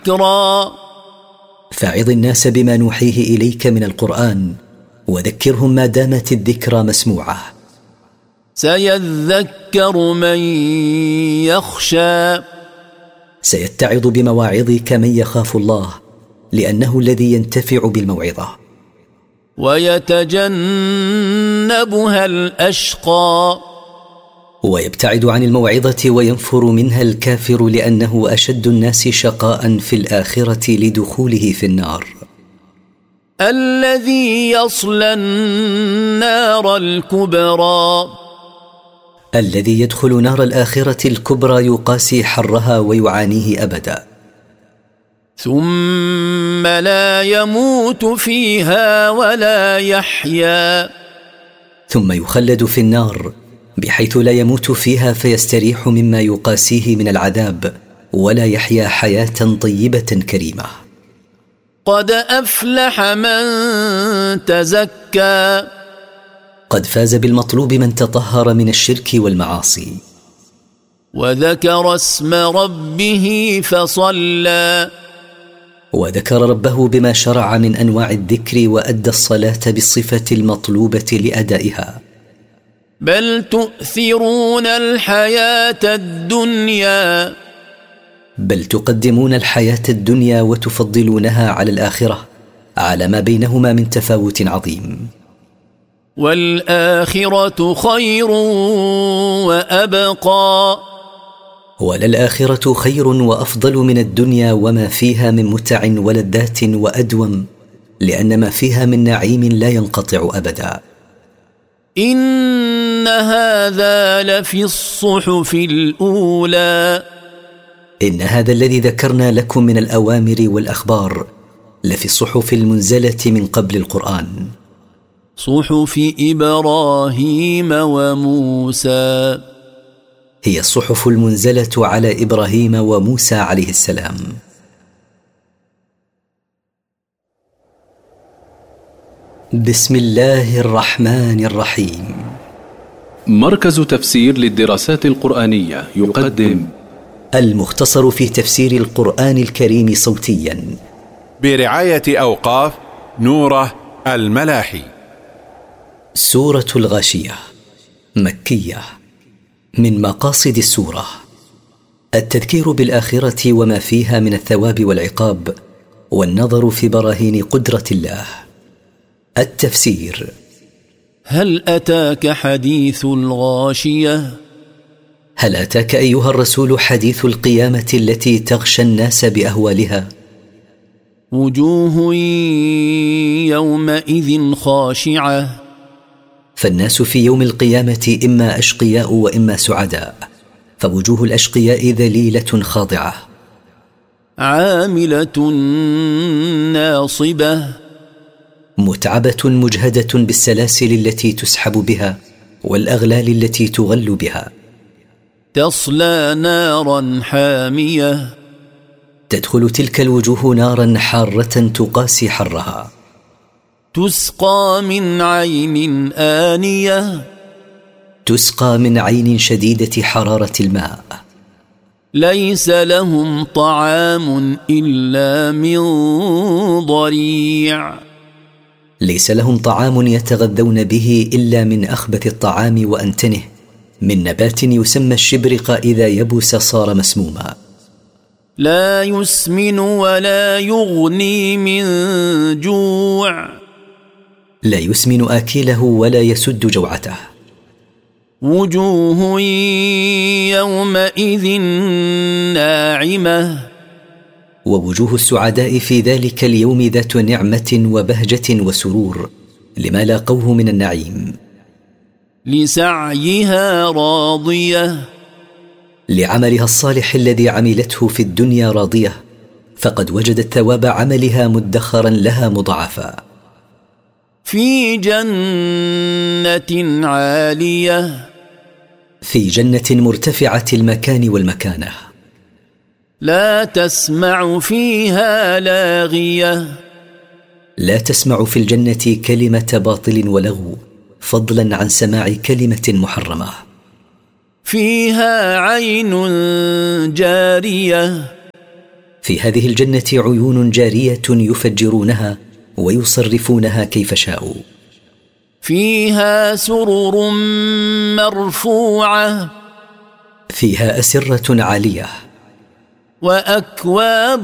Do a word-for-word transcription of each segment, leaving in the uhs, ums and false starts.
ذكرا. فاعظ الناس بما نوحيه إليك من القرآن وذكرهم ما دامت الذكرى مسموعة. سيذكر من يخشى. سيتعظ بمواعظك من يخاف الله لأنه الذي ينتفع بالموعظة. ويتجنبها الأشقى. ويبتعد عن الموعظة وينفر منها الكافر لأنه أشد الناس شقاء في الآخرة لدخوله في النار. الذي يصلى النار الكبرى. الذي يدخل نار الآخرة الكبرى يقاسي حرها ويعانيه أبدا. ثم لا يموت فيها ولا يحيا. ثم يخلد في النار بحيث لا يموت فيها فيستريح مما يقاسيه من العذاب ولا يحيا حياة طيبة كريمة. قد أفلح من تزكى. قد فاز بالمطلوب من تطهر من الشرك والمعاصي. وذكر اسم ربه فصلى. وذكر ربه بما شرع من أنواع الذكر وأدى الصلاة بالصفة المطلوبة لأدائها. بل تؤثرون الحياة الدنيا. بل تقدمون الحياة الدنيا وتفضلونها على الآخرة على ما بينهما من تفاوت عظيم. والآخرة خير وأبقى. وللآخرة خير وأفضل من الدنيا وما فيها من متع ولذات وأدوم لأن ما فيها من نعيم لا ينقطع أبدا. إن هذا لفي الصحف الأولى. إن هذا الذي ذكرنا لكم من الأوامر والأخبار لفي الصحف المنزلة من قبل القرآن. صحف إبراهيم وموسى. هي الصحف المنزلة على إبراهيم وموسى عليه السلام. بسم الله الرحمن الرحيم. مركز تفسير للدراسات القرآنية يقدم المختصر في تفسير القرآن الكريم صوتيا برعاية أوقاف نوره الملاحي. سورة الغاشية مكية. من مقاصد السورة التذكير بالآخرة وما فيها من الثواب والعقاب والنظر في براهين قدرة الله. التفسير. هل أتاك حديث الغاشية؟ هل أتاك أيها الرسول حديث القيامة التي تغشى الناس بأهوالها؟ وجوه يومئذ خاشعة. فالناس في يوم القيامة إما أشقياء وإما سعداء، فوجوه الأشقياء ذليلة خاضعة. عاملة ناصبة. متعبة مجهدة بالسلاسل التي تسحب بها والأغلال التي تغل بها. تصلى نارا حامية. تدخل تلك الوجوه نارا حارة تقاسي حرها. تسقى من عين آنية. تسقى من عين شديدة حرارة الماء. ليس لهم طعام إلا من ضريع. ليس لهم طعام يتغذون به إلا من أخبث الطعام وأنتنه، من نبات يسمى الشبرق إذا يبس صار مسموما. لا يسمن ولا يغني من جوع. لا يسمن آكله ولا يسد جوعته. وجوه يومئذ ناعمة. ووجوه السعداء في ذلك اليوم ذات نعمة وبهجة وسرور لما لاقوه من النعيم. لسعيها راضية. لعملها الصالح الذي عملته في الدنيا راضية، فقد وجدت ثواب عملها مدخرا لها مضاعفا. في جنة عالية. في جنة مرتفعة المكان والمكانة. لا تسمع فيها لاغية. لا تسمع في الجنة كلمة باطل ولغو، فضلا عن سماع كلمة محرمة. فيها عين جارية. في هذه الجنة عيون جارية يفجرونها ويصرفونها كيف شاءوا. فيها سرر مرفوعة فيها أسرة عالية وأكواب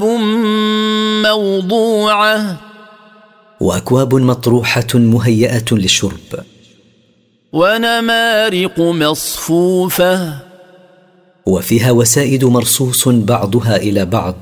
موضوعة وأكواب مطروحة مهيئة للشرب ونمارق مصفوفة وفيها وسائد مرصوص بعضها إلى بعض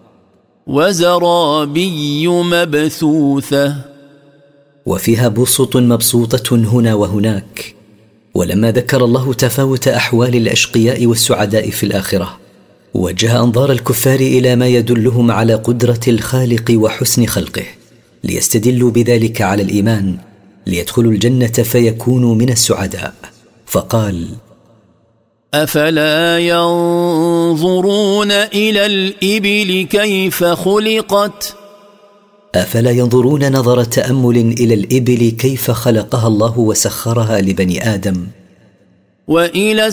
وزرابي مبثوثة وفيها بسط مبسوطة هنا وهناك. ولما ذكر الله تفاوت أحوال الأشقياء والسعداء في الآخرة وجه أنظار الكفار إلى ما يدلهم على قدرة الخالق وحسن خلقه ليستدلوا بذلك على الإيمان ليدخلوا الجنة فيكونوا من السعداء. فقال: أفلا ينظرون إلى الإبل كيف خلقت أفلا ينظرون نظر تأمل إلى الإبل كيف خلقها الله وسخرها لبني آدم وإلى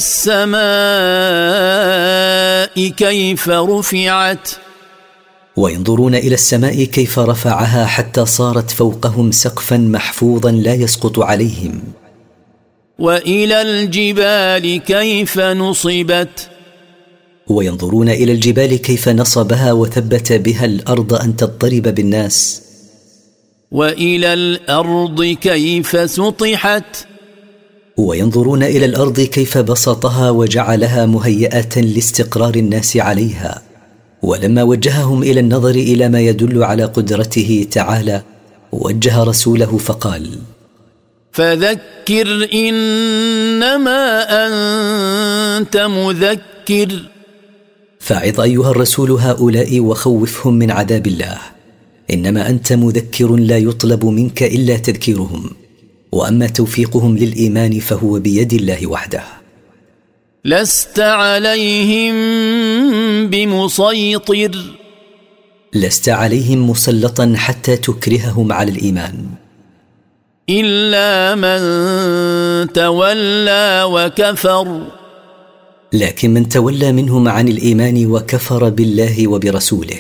السماء كيف رفعت وينظرون إلى السماء كيف رفعها حتى صارت فوقهم سقفا محفوظا لا يسقط عليهم وإلى الجبال كيف نصبت وينظرون إلى الجبال كيف نصبها وثبت بها الأرض أن تضطرب بالناس وإلى الأرض كيف سطحت وينظرون إلى الأرض كيف بسطها وجعلها مهيئة لاستقرار الناس عليها. ولما وجههم إلى النظر إلى ما يدل على قدرته تعالى وجه رسوله فقال: فذكر إنما أنت مذكر فاعظ أيها الرسول هؤلاء وخوفهم من عذاب الله، إنما أنت مذكر لا يطلب منك إلا تذكيرهم، وأما توفيقهم للإيمان فهو بيد الله وحده. لست عليهم بمسيطر لست عليهم مسلطا حتى تكرههم على الإيمان إلا من تولى وكفر لكن من تولى منهم عن الإيمان وكفر بالله وبرسوله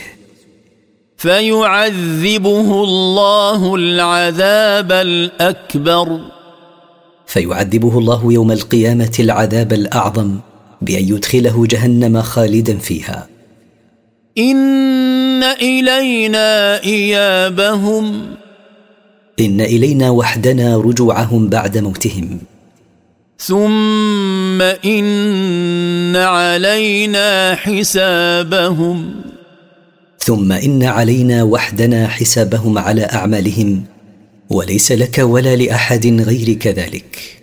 فيعذبه الله العذاب الأكبر فيعذبه الله يوم القيامة العذاب الأعظم بأن يدخله جهنم خالدا فيها. إن إلينا إيابهم إن إلينا وحدنا رجوعهم بعد موتهم ثم إن علينا حسابهم ثم إن علينا وحدنا حسابهم على أعمالهم وليس لك ولا لأحد غيرك ذلك.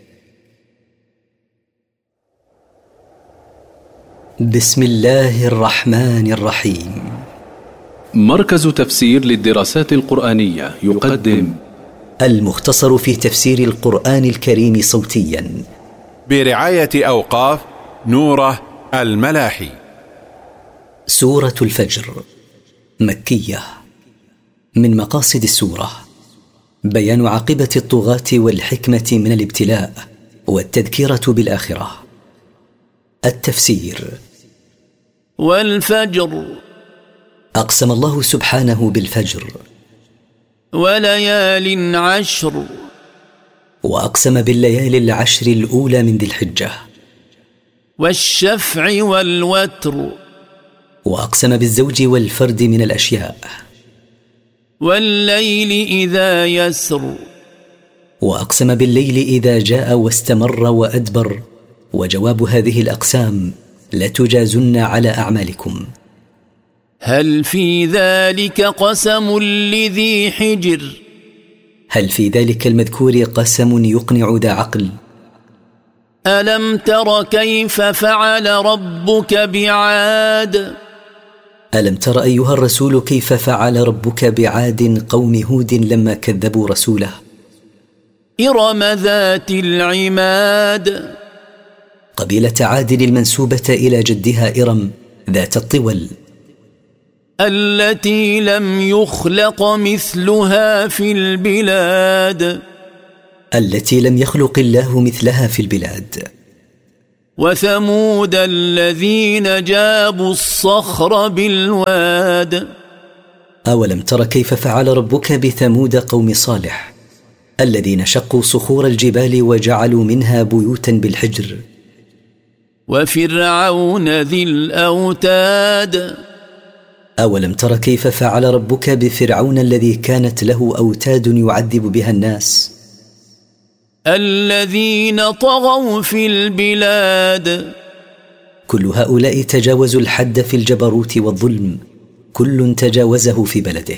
بسم الله الرحمن الرحيم. مركز تفسير للدراسات القرآنية يقدم المختصر في تفسير القرآن الكريم صوتيا برعاية أوقاف نوره الملاحي. سورة الفجر مكية. من مقاصد السورة بيان عاقبة الطغاة والحكمة من الابتلاء والتذكيرة بالآخرة. التفسير: والفجر أقسم الله سبحانه بالفجر وليال عشر وأقسم بالليالي العشر الأولى من ذي الحجة والشفع والوتر وأقسم بالزوج والفرد من الأشياء والليل إذا يسر وأقسم بالليل إذا جاء واستمر وأدبر. وجواب هذه الأقسام: لتجازن على أعمالكم. هل في ذلك قسم لذي حجر هل في ذلك المذكور قسم يقنع ذا عقل؟ ألم تر كيف فعل ربك بعاد ألم تر أيها الرسول كيف فعل ربك بعاد قوم هود لما كذبوا رسوله؟ إرم ذات العماد قبيلة عاد المنسوبة إلى جدها إرم ذات الطول التي لم يخلق مثلها في البلاد التي لم يخلق الله مثلها في البلاد. وثمود الذين جابوا الصخر بالواد أولم تر كيف فعل ربك بثمود قوم صالح الذين شقوا صخور الجبال وجعلوا منها بيوتا بالحجر. وفرعون ذي الأوتاد أولم تر كيف فعل ربك بفرعون الذي كانت له أوتاد يعذب بها الناس الذين طغوا في البلاد كل هؤلاء تجاوزوا الحد في الجبروت والظلم، كل تجاوزه في بلده.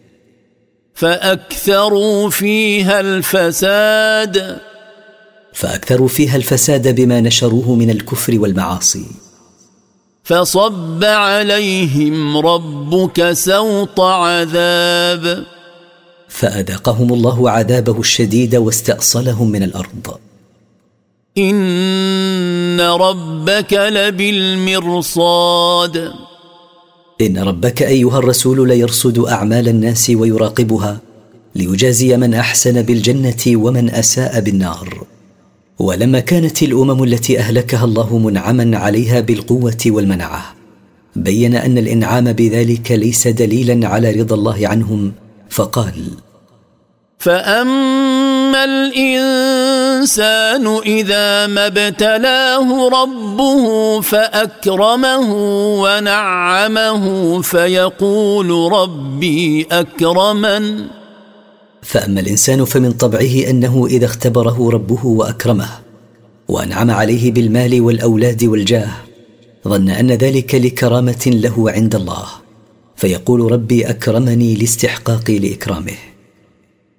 فأكثروا فيها الفساد فأكثروا فيها الفساد بما نشروه من الكفر والمعاصي. فصب عليهم ربك سوط عذاب فأذاقهم الله عذابه الشديد واستأصلهم من الأرض. إن ربك لبالمرصاد إن ربك أيها الرسول ليرصد أعمال الناس ويراقبها ليجازي من أحسن بالجنة ومن أساء بالنار. ولما كانت الأمم التي أهلكها الله منعما عليها بالقوة والمنعة، بين أن الإنعام بذلك ليس دليلا على رضا الله عنهم، فقال: فأما الإنسان إذا ما ابتلاه ربه فأكرمه ونعمه فيقول ربي أكرمن. فأما الإنسان فمن طبعه أنه إذا اختبره ربه وأكرمه وأنعم عليه بالمال والأولاد والجاه ظن أن ذلك لكرامة له عند الله، فيقول ربي أكرمني لاستحقاقي لإكرامه.